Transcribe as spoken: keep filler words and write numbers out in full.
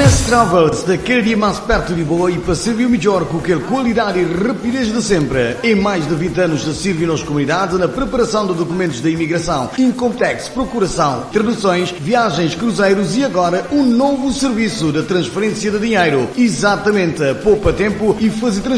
Nesse Travels, da cada dia mais perto de boa e para servir melhor com aquela qualidade e rapidez de sempre. Em mais de vinte anos de servir nas comunidades na preparação de documentos da imigração, Incomtex, procuração, traduções, viagens, cruzeiros e agora um novo serviço de transferência de dinheiro. Exatamente, poupa tempo e fazer transferência